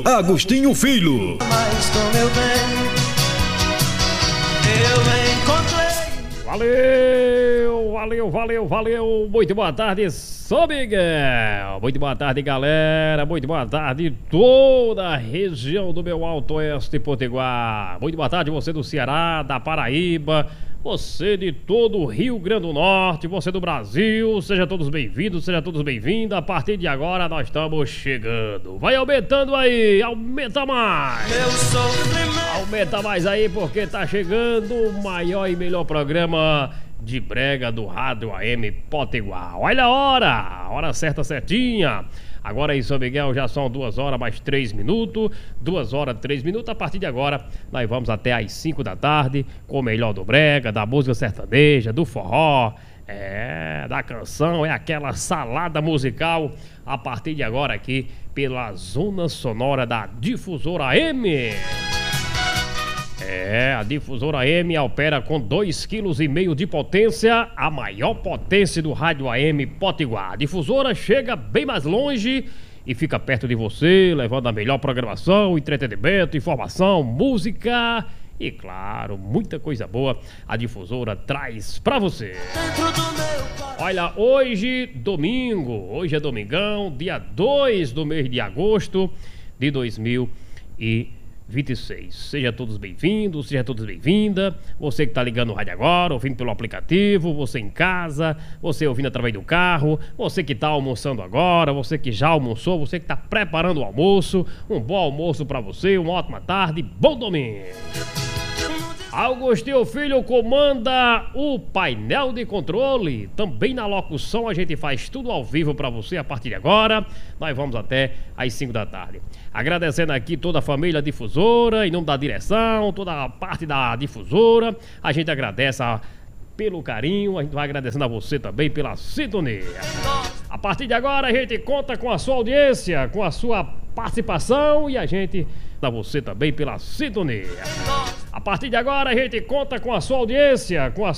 Agostinho Filho. Mas como eu encontrei. Valeu. Muito boa tarde, São Miguel. Muito boa tarde, galera. Muito boa tarde, toda a região do meu Alto Oeste Potiguar. Muito boa tarde, você do Ceará, da Paraíba, você de todo o Rio Grande do Norte, você do Brasil. Sejam todos bem-vindos, sejam todos bem-vindas. A partir de agora nós estamos chegando. Vai aumentando aí, aumenta mais. Meu sofrimento. Aumenta mais aí porque tá chegando o maior e melhor programa de brega do Rádio AM Potiguar. Olha a hora certinha. Agora em São Miguel já são 2 horas mais 3 minutos. 2 horas 3 minutos. A partir de agora nós vamos até às 5 da tarde com o melhor do brega, da música sertaneja, do forró, da canção, aquela salada musical. A partir de agora aqui pela Zona Sonora da Difusora AM. A Difusora AM opera com 2,5 kg de potência, a maior potência do rádio AM Potiguar. A Difusora chega bem mais longe e fica perto de você, levando a melhor programação, entretenimento, informação, música e, claro, muita coisa boa a Difusora traz pra você. Olha, hoje é domingão, dia 2 do mês de agosto de 2026. Sejam todos bem-vindos, seja todos bem-vinda. Você que tá ligando o rádio agora, ouvindo pelo aplicativo, você em casa, você ouvindo através do carro, você que tá almoçando agora, você que já almoçou, você que tá preparando o almoço. Um bom almoço pra você, uma ótima tarde, bom domingo. Agostinho Filho comanda o painel de controle. Também na locução a gente faz tudo ao vivo pra você a partir de agora. Nós vamos até às 5 da tarde. Agradecendo aqui toda a família Difusora, em nome da direção, toda a parte da Difusora. A gente agradece pelo carinho, a gente vai agradecendo a você também pela sintonia. A partir de agora a gente conta com a sua audiência, com a sua participação e a gente a você também pela sintonia. A partir de agora a gente conta com a sua audiência, com a